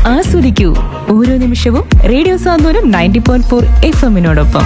ആസ്വദിക്കൂ ഓരോ നിമിഷവും റേഡിയോ സാന്ത്വനം 90.4 FM-നോടൊപ്പം.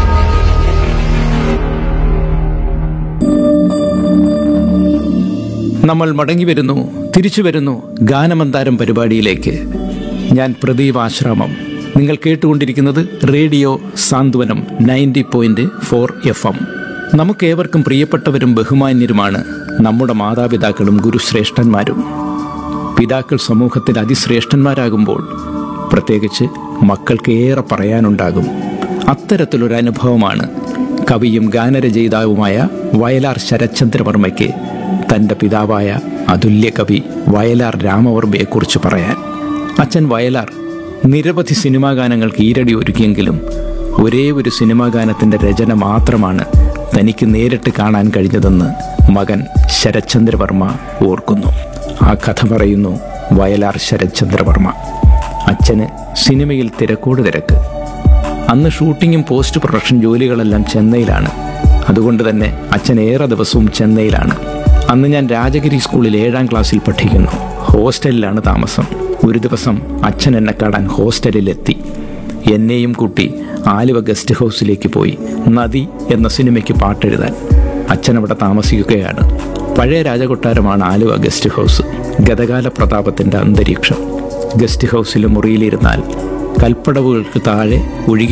നമ്മൾ മടങ്ങി വരുന്നു, തിരിച്ചു വരുന്നു ഗാനമന്താരം പരിപാടിയിലേക്ക്. ഞാൻ പ്രദീപ് ആശ്രാമം. നിങ്ങൾ കേട്ടുകൊണ്ടിരിക്കുന്നത് റേഡിയോ സാന്ത്വനം 90.4 FM. നമുക്കേവർക്കും പ്രിയപ്പെട്ടവരും ബഹുമാന്യരുമാണ് നമ്മുടെ മാതാപിതാക്കളും ഗുരുശ്രേഷ്ഠന്മാരും. പിതാക്കൾ സമൂഹത്തിൽ അതിശ്രേഷ്ഠന്മാരാകുമ്പോൾ പ്രത്യേകിച്ച് മക്കൾക്ക് ഏറെ പറയാനുണ്ടാകും. അത്തരത്തിലൊരു അനുഭവമാണ് കവിയും ഗാനരചയിതാവുമായ വയലാർ ശരത്ചന്ദ്രവർമ്മയ്ക്ക് തൻ്റെ പിതാവായ അതുല്യ കവി വയലാർ രാമവർമ്മയെക്കുറിച്ച് പറയാൻ. അച്ഛൻ വയലാർ നിരവധി സിനിമാ ഗാനങ്ങൾക്ക് ഈരടി ഒരുക്കിയെങ്കിലും ഒരേ ഒരു സിനിമാ ഗാനത്തിൻ്റെ രചന മാത്രമാണ് തനിക്ക് നേരിട്ട് കാണാൻ കഴിഞ്ഞതെന്ന് മകൻ ശരത്ചന്ദ്രവർമ്മ ഓർക്കുന്നു. ആ കഥ പറയുന്നു വയലാർ ശരത്ചന്ദ്രവർമ്മ. അച്ഛന് സിനിമയിൽ തിരക്കോട് തിരക്ക്. അന്ന് ഷൂട്ടിങ്ങും പോസ്റ്റ് പ്രൊഡക്ഷൻ ജോലികളെല്ലാം ചെന്നൈയിലാണ്. അതുകൊണ്ട് തന്നെ അച്ഛൻ ഏറെ ദിവസവും ചെന്നൈയിലാണ്. അന്ന് ഞാൻ രാജഗിരി സ്കൂളിൽ 7ാം ക്ലാസ്സിൽ പഠിക്കുന്നു. ഹോസ്റ്റലിലാണ് താമസം. ഒരു ദിവസം അച്ഛൻ എന്നെ കാണാൻ ഹോസ്റ്റലിലെത്തി. എന്നെയും കൂട്ടി ആലുവ ഗസ്റ്റ് ഹൗസിലേക്ക് പോയി നദി എന്ന സിനിമയ്ക്ക് പാട്ടെഴുതാൻ. അച്ഛൻ അവിടെ താമസിക്കുകയാണ്. പഴയ രാജകൊട്ടാരമാണ് ആലുവ ഗസ്റ്റ് ഹൗസ്. ഗതകാല പ്രതാപത്തിൻ്റെ അന്തരീക്ഷം. ഗസ്റ്റ് ഹൗസിലെ മുറിയിലിരുന്നാൽ കൽപ്പടവുകൾക്ക് താഴെ ഒഴുകി